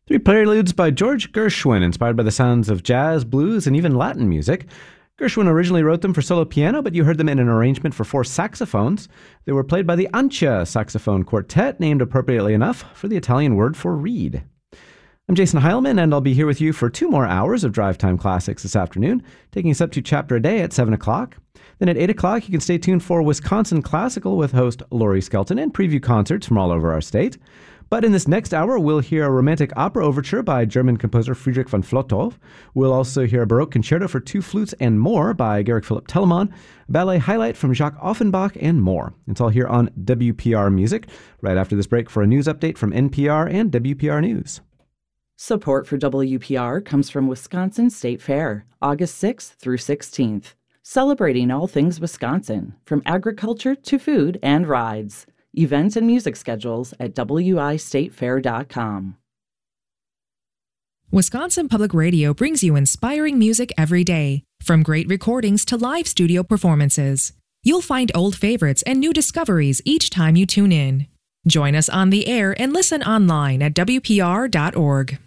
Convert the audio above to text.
Three preludes by George Gershwin, inspired by the sounds of jazz, blues, and even Latin music. Gershwin originally wrote them for solo piano, but you heard them in an arrangement for 4 saxophones. They were played by the Ancia Saxophone Quartet, named appropriately enough for the Italian word for reed. I'm Jason Heilman, and I'll be here with you for 2 more hours of Drive Time Classics this afternoon, taking us up to Chapter a Day at 7 o'clock. Then at 8 o'clock, you can stay tuned for Wisconsin Classical with host Laurie Skelton and preview concerts from all over our state. But in this next hour, we'll hear a romantic opera overture by German composer Friedrich von Flotow. We'll also hear a Baroque concerto for 2 flutes and more by Georg Philipp Telemann, a ballet highlight from Jacques Offenbach, and more. It's all here on WPR Music, right after this break for a news update from NPR and WPR News. Support for WPR comes from Wisconsin State Fair, August 6th through 16th. Celebrating all things Wisconsin, from agriculture to food and rides. Events and music schedules at wistatefair.com. Wisconsin Public Radio brings you inspiring music every day, from great recordings to live studio performances. You'll find old favorites and new discoveries each time you tune in. Join us on the air and listen online at WPR.org.